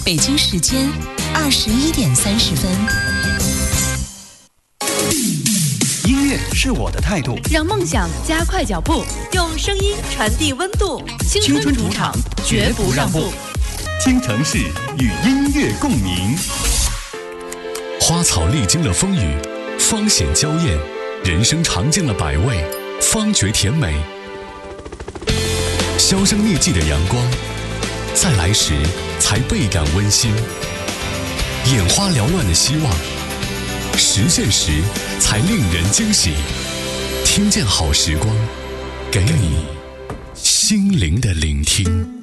北京时间21:30。 音乐是我的态度， 让梦想加快脚步，用声音传递温度。青春主场，绝不让步。 听城市与音乐共鸣。花草历经了风雨，方显娇艳；人生尝尽了百味，方觉甜美。销声匿迹的阳光，再来时才倍感温馨。眼花缭乱的希望，实现时才令人惊喜。听见好时光，给你心灵的聆听。